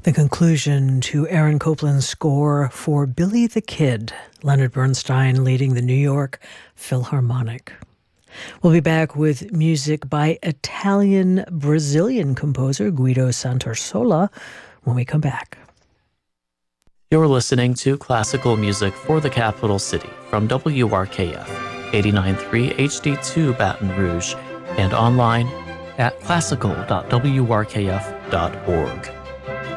The conclusion to Aaron Copland's score for Billy the Kid, Leonard Bernstein leading the New York Philharmonic. We'll be back with music by Italian-Brazilian composer Guido Santasola when we come back. You're listening to classical music for the capital city from WRKF 89.3 HD2 Baton Rouge and online at classical.wrkf.org.